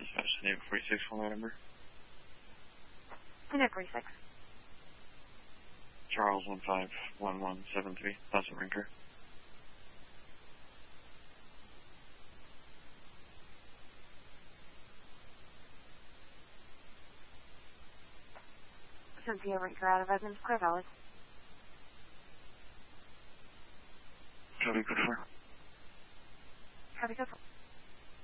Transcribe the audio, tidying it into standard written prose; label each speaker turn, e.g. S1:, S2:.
S1: dispatch to name 46 for my number.
S2: Name 46.
S1: Charles 151173. That's a Rinker.
S2: Cynthia Rinker out of Edmonds, Clear Valley.
S1: Copy, good for.
S2: Copy, good for.